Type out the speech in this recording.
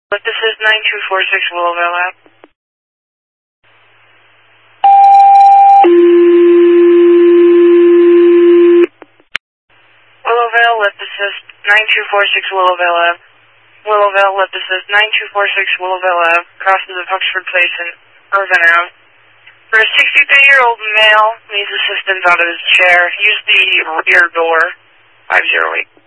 But this is 9246 Willowvale Ave. Willowvale, Lip Assist 9246 Willowvale Ave. Willowvale, Lip Assist 9246 Willowvale Ave. Crosses of Oxford Place and Irvin Ave. For a 63-year-old male needs assistance out of his chair, use the rear door. 508.